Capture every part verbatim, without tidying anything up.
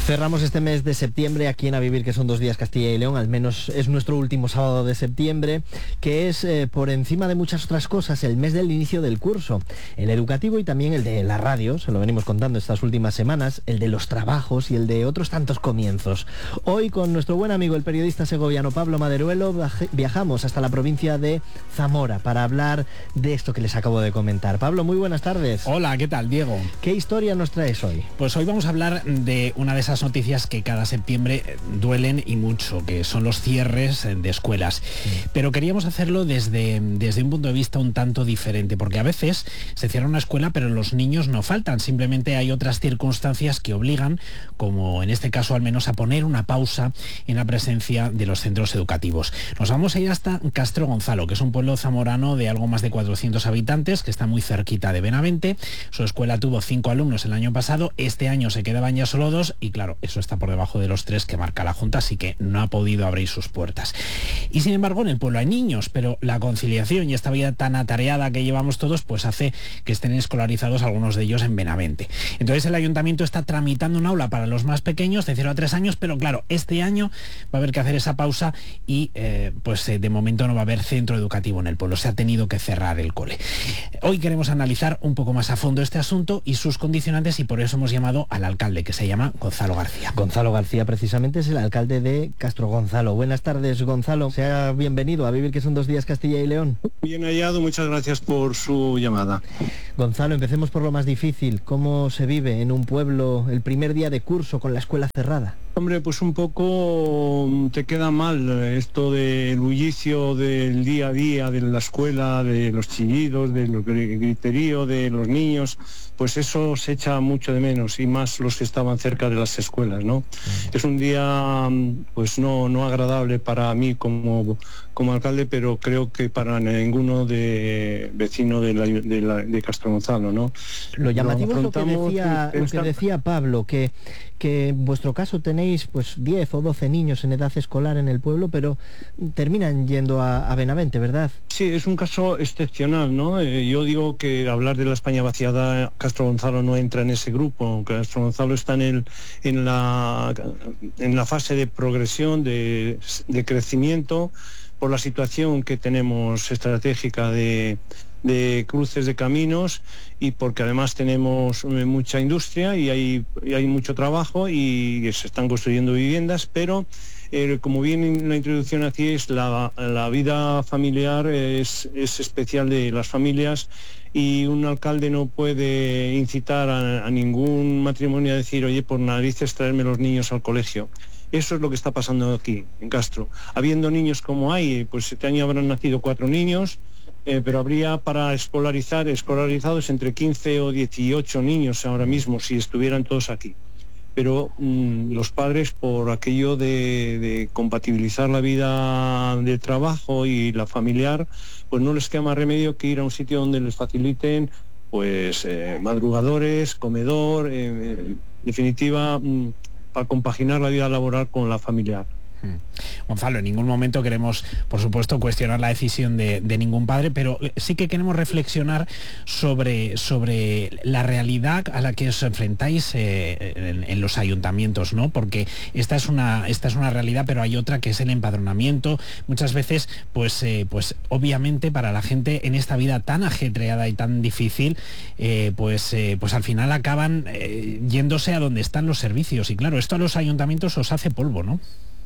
Cerramos este mes de septiembre aquí en A Vivir, que son dos días Castilla y León, al menos es nuestro último sábado de septiembre, que es, eh, por encima de muchas otras cosas, el mes del inicio del curso, el educativo y también el de la radio, se lo venimos contando estas últimas semanas, el de los trabajos y el de otros tantos comienzos. Hoy, con nuestro buen amigo, el periodista segoviano Pablo Maderuelo, viajamos hasta la provincia de Zamora para hablar de esto que les acabo de comentar. Pablo, muy buenas tardes. Hola, ¿qué tal, Diego? ¿Qué historia nos traes hoy? Pues hoy vamos a hablar de una de esas noticias que cada septiembre duelen y mucho, que son los cierres de escuelas. Sí. Pero queríamos hacerlo desde, desde un punto de vista un tanto diferente, porque a veces se cierra una escuela, pero los niños no faltan, simplemente hay otras circunstancias que obligan, como en este caso al menos, a poner una pausa en la presencia de los centros educativos. Nos vamos a ir hasta Castro Gonzalo, que es un pueblo zamorano de algo más de cuatrocientos habitantes, que está muy cerquita de Benavente. Su escuela tuvo cinco alumnos el año pasado, este año se quedaban ya solo dos, y claro, eso está por debajo de los tres que marca la Junta, así que no ha podido abrir sus puertas. Y sin embargo, en el pueblo hay niños, pero la conciliación y esta vida tan atareada que llevamos todos, pues hace que estén escolarizados algunos de ellos en Benavente. Entonces el ayuntamiento está tramitando un aula para los más pequeños, de cero a tres años, pero claro, este año va a haber que hacer esa pausa y eh, pues eh, de momento no va a haber centro educativo en el pueblo, se ha tenido que cerrar el cole. Hoy queremos analizar un poco más a fondo este asunto y sus condicionantes, y por eso hemos llamado al alcalde, que se llama Gonzalo García. Gonzalo García precisamente es el alcalde de Castro Gonzalo. Buenas tardes, Gonzalo. Sea bienvenido a Vivir, que son dos días Castilla y León. Bien hallado, muchas gracias por su llamada. Gonzalo, empecemos por lo más difícil. ¿Cómo se vive en un pueblo el primer día de curso con la escuela cerrada? Hombre, pues un poco te queda mal esto del bullicio del día a día, de la escuela, de los chillidos, del griterío de los niños, pues eso se echa mucho de menos, y más los que estaban cerca de las escuelas, ¿no? Es un día pues no, no agradable para mí como, como alcalde, pero creo que para ninguno de vecino de, la, de, la, de Castro Gonzalo, ¿no? Lo llamativo es lo que decía, lo que decía Pablo, que, que en vuestro caso tenéis pues diez o doce niños en edad escolar en el pueblo, pero terminan yendo a, a Benavente, ¿verdad? Sí, es un caso excepcional, ¿no? Eh, yo digo que hablar de la España vaciada, Castro Gonzalo no entra en ese grupo. Castro Gonzalo está en, el, en, la, en la fase de progresión, de, de crecimiento, por la situación que tenemos estratégica de, de cruces de caminos, y porque además tenemos mucha industria y hay, y hay mucho trabajo y se están construyendo viviendas, pero eh, como bien en la introducción aquí es la, la vida familiar es, es especial de las familias, y un alcalde no puede incitar a, a ningún matrimonio a decir, oye, por narices traerme los niños al colegio. Eso es lo que está pasando aquí, en Castro. Habiendo niños como hay, pues este año habrán nacido cuatro niños, eh, pero habría para escolarizar, escolarizados entre quince o dieciocho niños ahora mismo, si estuvieran todos aquí. Pero mmm, los padres, por aquello de, de compatibilizar la vida de trabajo y la familiar, pues no les queda más remedio que ir a un sitio donde les faciliten pues eh, madrugadores, comedor, eh, en definitiva, mmm, para compaginar la vida laboral con la familiar. Gonzalo, en ningún momento queremos, por supuesto, cuestionar la decisión de, de ningún padre, pero sí que queremos reflexionar sobre, sobre la realidad a la que os enfrentáis eh, en, en los ayuntamientos, ¿no? Porque esta es una, esta es una realidad, pero hay otra que es el empadronamiento. Muchas veces, pues, eh, pues obviamente para la gente en esta vida tan ajetreada y tan difícil, eh, pues, eh, pues al final acaban eh, yéndose a donde están los servicios. Y claro, esto a los ayuntamientos os hace polvo, ¿no?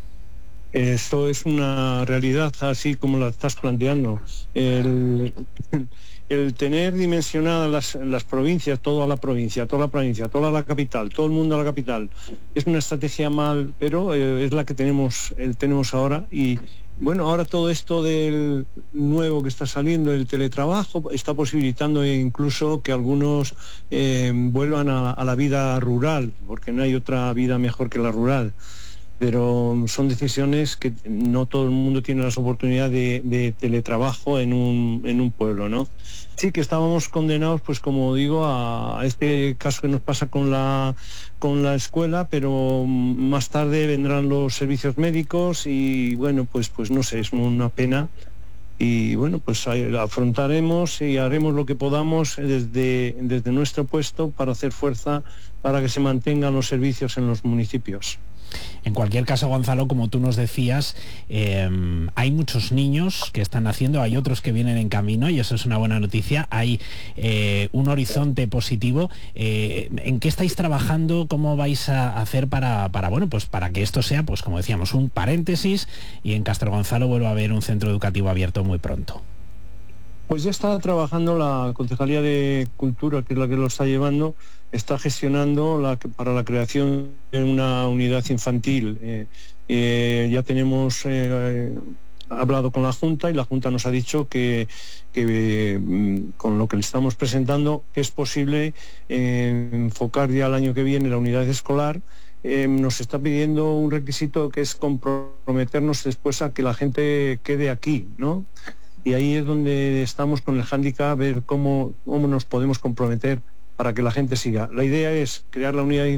Esto es una realidad así como la estás planteando. El, el tener dimensionadas las, las provincias, toda la provincia, toda la provincia, toda la capital, todo el mundo a la capital, es una estrategia mal, pero eh, es la que tenemos, eh, tenemos ahora. Y bueno, ahora todo esto del nuevo que está saliendo, el teletrabajo, está posibilitando incluso que algunos eh, vuelvan a, a la vida rural, porque no hay otra vida mejor que la rural. Pero son decisiones que no todo el mundo tiene las oportunidades de, de teletrabajo en un, en un pueblo, ¿no? Sí que estábamos condenados, pues como digo, a, a este caso que nos pasa con la, con la escuela, pero más tarde vendrán los servicios médicos y bueno, pues, pues no sé, es una pena. Y bueno, pues afrontaremos y haremos lo que podamos desde, desde nuestro puesto para hacer fuerza para que se mantengan los servicios en los municipios. En cualquier caso, Gonzalo, como tú nos decías, eh, hay muchos niños que están naciendo, hay otros que vienen en camino y eso es una buena noticia. Hay eh, un horizonte positivo. Eh, ¿En qué estáis trabajando? ¿Cómo vais a hacer para, para, bueno, pues para que esto sea, pues como decíamos, un paréntesis y en Castro Gonzalo vuelva a haber un centro educativo abierto muy pronto? Pues ya está trabajando la Concejalía de Cultura, que es la que lo está llevando, está gestionando la, para la creación de una unidad infantil. Eh, eh, ya tenemos eh, hablado con la Junta y la Junta nos ha dicho que, que eh, con lo que le estamos presentando es posible eh, enfocar ya el año que viene la unidad escolar. Eh, nos está pidiendo un requisito que es comprometernos después a que la gente quede aquí, ¿no? Y ahí es donde estamos con el hándicap, a ver cómo, cómo nos podemos comprometer para que la gente siga. La idea es crear la unidad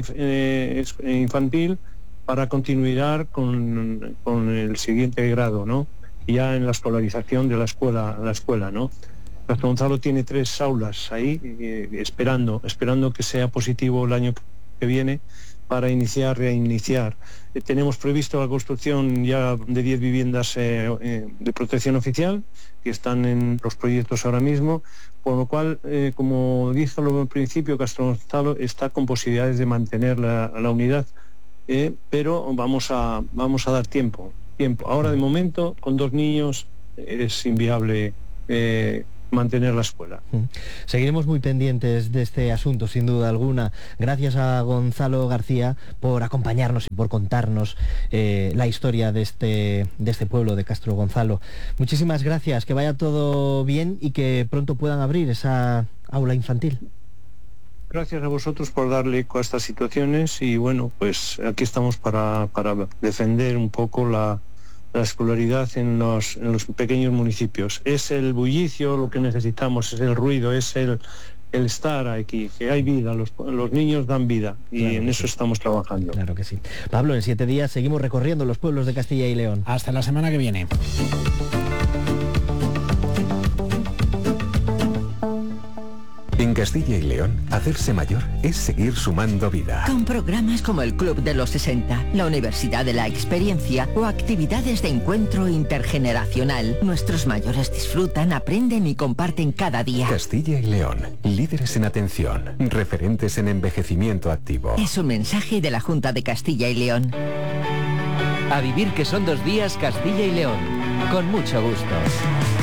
infantil para continuar con, con el siguiente grado, ¿no? Ya en la escolarización de la escuela, la escuela, ¿no? Castro Gonzalo tiene tres aulas ahí, eh, esperando, esperando que sea positivo el año que viene para iniciar, reiniciar. Eh, tenemos previsto la construcción ya de diez viviendas eh, eh, de protección oficial, que están en los proyectos ahora mismo, por lo cual, eh, como dije al principio, Castro Gonzalo está con posibilidades de mantener la, la unidad, eh, pero vamos a, vamos a dar tiempo, tiempo. Ahora, de momento, con dos niños es inviable eh, mantener la escuela. Seguiremos muy pendientes de este asunto, sin duda alguna. Gracias a Gonzalo García por acompañarnos y por contarnos eh, la historia de este, de este pueblo de Castro Gonzalo. Muchísimas gracias, que vaya todo bien y que pronto puedan abrir esa aula infantil. Gracias a vosotros por darle eco a estas situaciones y bueno, pues aquí estamos para, para defender un poco la la escolaridad en los, en los pequeños municipios. Es el bullicio lo que necesitamos, es el ruido, es el, el estar aquí, que hay vida, los, los niños dan vida y claro en eso sí. Estamos trabajando. Claro que sí. Pablo, en siete días seguimos recorriendo los pueblos de Castilla y León. Hasta la semana que viene. En Castilla y León, hacerse mayor es seguir sumando vida. Con programas como el Club de los sesenta, la Universidad de la Experiencia o actividades de encuentro intergeneracional, nuestros mayores disfrutan, aprenden y comparten cada día. Castilla y León, líderes en atención, referentes en envejecimiento activo. Es un mensaje de la Junta de Castilla y León. A vivir que son dos días Castilla y León, con mucho gusto.